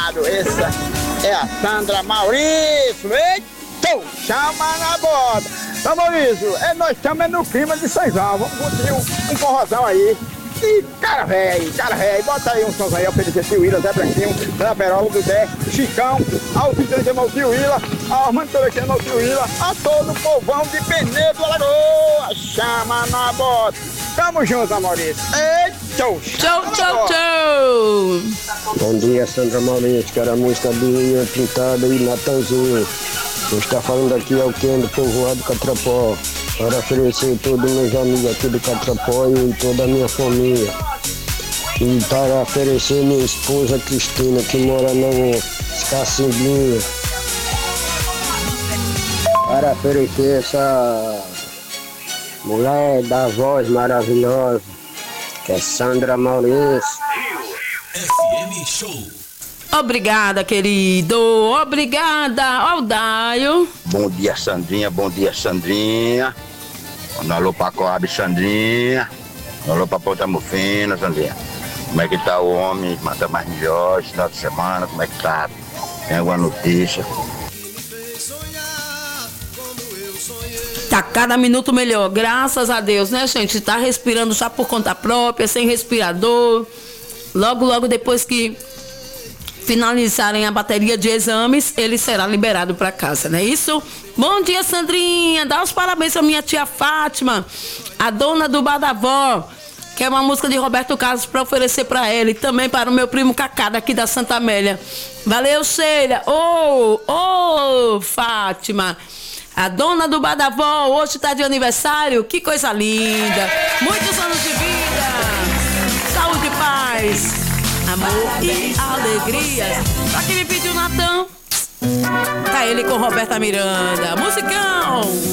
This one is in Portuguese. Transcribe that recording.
obrigado. Essa é a Sandra Maurício. Eita, chama na bota. Então, Maurício, nós estamos no clima de São João. Vamos curtir um forrozão aí. E cara velho, bota aí um som aí, oferecer Tio Willa, Zé Branquinho, Zé Perola, Dudé, Chicão, ao Titã de Tio Willa, ao Armando Torequinho, Tio Willa, a todo o povão de Penedo, Alagoas, chama na bota. Tamo junto, Maurício. Tchau, tchau. Bom dia, Sandra Maurício, que era a música do Unha Pintada e Natanzinho. Quem está falando aqui é o Ken do povoado Catrapó. Para oferecer todos meus amigos aqui do Catrapó e toda a minha família. E para oferecer minha esposa Cristina, que mora no Cacimbinha. Para oferecer essa mulher da voz maravilhosa, que é Sandra Maurício. FM Show. Obrigada, querido. Obrigada, Aldaio. Bom dia, Sandrinha. Um alô pra Coab, Sandrinha. Um alô pra Ponta Mufina, Sandrinha. Como é que tá o homem? Mata mais melhor, esse final de semana, como é que tá? Tem alguma notícia? Tá cada minuto melhor, graças a Deus, né, gente? Tá respirando já por conta própria, sem respirador. Logo depois que finalizarem a bateria de exames, ele será liberado para casa, não é isso? Bom dia, Sandrinha. Dá os parabéns à minha tia Fátima, a dona do Bar da Vó, que é uma música de Roberto Carlos para oferecer para ela e também para o meu primo Cacá daqui da Santa Amélia. Valeu, Sheila. Fátima, a dona do Bar da Vó, hoje está de aniversário. Que coisa linda. Muitos anos de vida. Saúde e paz. Amor e alegria. Pra quem me pediu Natan, tá ele com Roberta Miranda. Musicão!